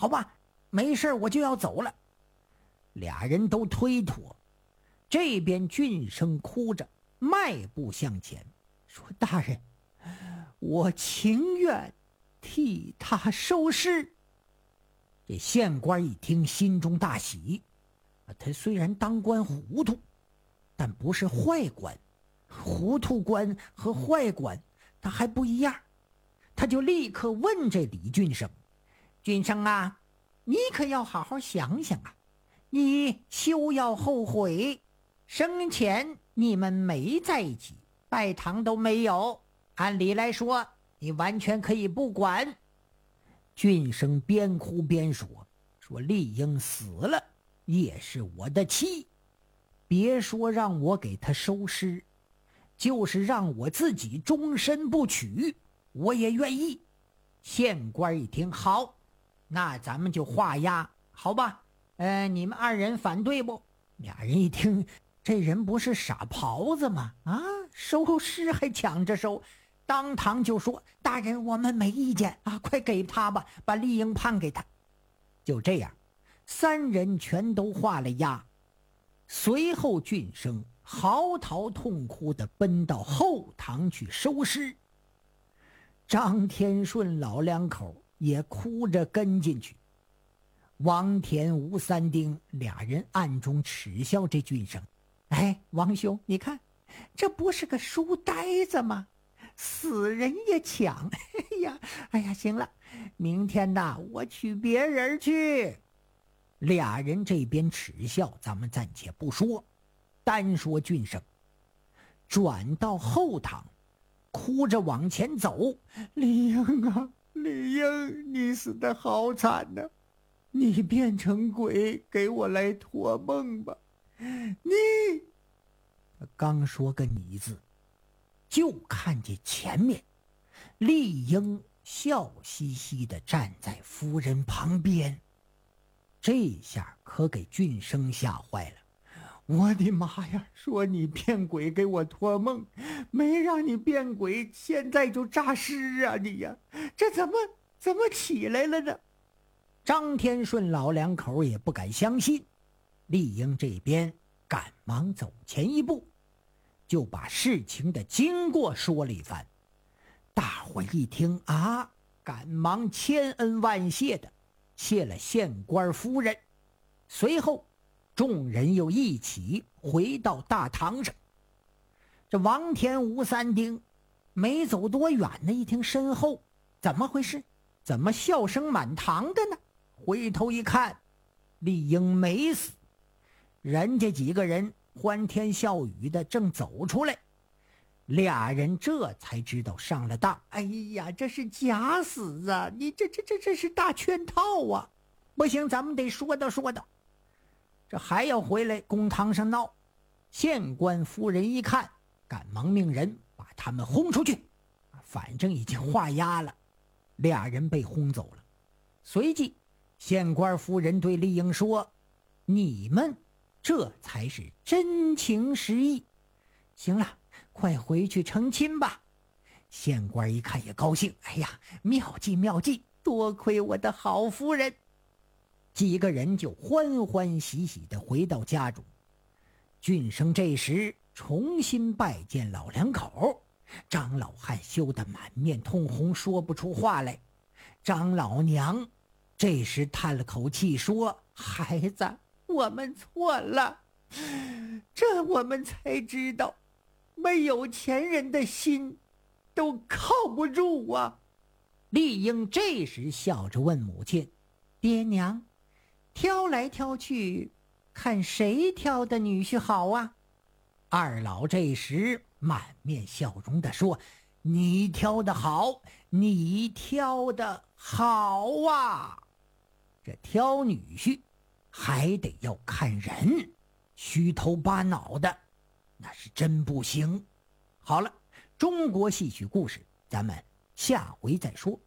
好吧，没事我就要走了。俩人都推脱，这边俊生哭着迈步向前，说：大人，我情愿替他收尸。这县官一听，心中大喜，他虽然当官糊涂，但不是坏官，糊涂官和坏官他还不一样。他就立刻问这李俊生：俊生啊，你可要好好想想啊，你休要后悔，生前你们没在一起，拜堂都没有，按理来说你完全可以不管。俊生边哭边说：丽英死了也是我的妻，别说让我给她收尸，就是让我自己终身不娶我也愿意。县官一听，好，那咱们就画押，好吧？你们二人反对不？俩人一听，这人不是傻狍子吗？啊，收尸还抢着收，当堂就说：大人，我们没意见啊，快给他吧，把丽英判给他。就这样，三人全都画了押。随后俊生嚎啕痛哭地奔到后堂去收尸。张天顺老两口也哭着跟进去。王田、吴三丁俩人暗中耻笑这俊生：哎，王兄，你看，这不是个书呆子吗？死人也抢。哎呀，行了，明天呐，我娶别人去。俩人这边耻笑咱们暂且不说，单说俊生转到后堂，哭着往前走：丽英啊，丽英，你死得好惨呐，你变成鬼给我来托梦吧。你刚说个你字，就看见前面丽英笑嘻嘻地站在夫人旁边。这下可给俊生吓坏了。我的妈呀，说你变鬼给我托梦，没让你变鬼，现在就诈尸啊你呀，这怎么起来了呢？张天顺老两口也不敢相信。丽英这边赶忙走前一步，就把事情的经过说了一番。大伙一听啊，赶忙千恩万谢的谢了县官夫人。随后众人又一起回到大堂上。这王田、吴三丁没走多远呢，一听身后怎么回事，怎么笑声满堂的呢？回头一看，丽英没死，人家几个人欢天笑语的正走出来。俩人这才知道上了当。哎呀，这是假死啊，你这是大圈套啊，不行，咱们得说道说道。这还要回来公堂上闹。县官夫人一看，赶忙命人把他们轰出去，反正已经画押了。俩人被轰走了。随即县官夫人对丽英说：你们这才是真情实意，行了，快回去成亲吧。县官一看也高兴，哎呀，妙计妙计，多亏我的好夫人。几个人就欢欢喜喜地回到家中。俊生这时重新拜见老两口，张老汉羞得满面通红，说不出话来。张老娘这时叹了口气说：孩子，我们错了，这我们才知道没有钱人的心都靠不住啊。丽英这时笑着问母亲：爹娘，挑来挑去，看谁挑的女婿好啊？二老这时满面笑容地说：你挑的好，你挑的好啊。这挑女婿还得要看人，虚头巴脑的那是真不行。好了，中国戏曲故事咱们下回再说。